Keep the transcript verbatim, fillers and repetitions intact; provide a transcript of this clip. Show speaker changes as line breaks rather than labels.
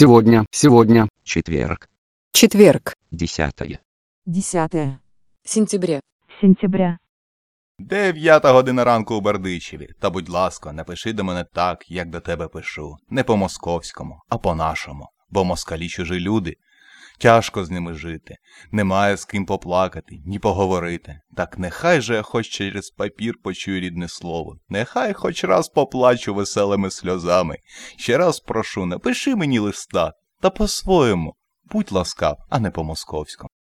Сегодня, сегодня.
Четверг.
Четверг.
Десятое.
Десятое.
Сентября.
Сентября.
Дев'ята година ранку у Бердичеві. Та, будь ласка, напиши до мене так, як до тебе пишу. Не по-московському, а по-нашому. Бо москалі чужі люди. Тяжко з ними жити. Немає з ким поплакати, ні поговорити. Так нехай же я хоч через папір почую рідне слово. Нехай хоч раз поплачу веселими сльозами. Ще раз прошу, напиши мені листа. Та по-своєму. Будь ласкав, а не по-московському.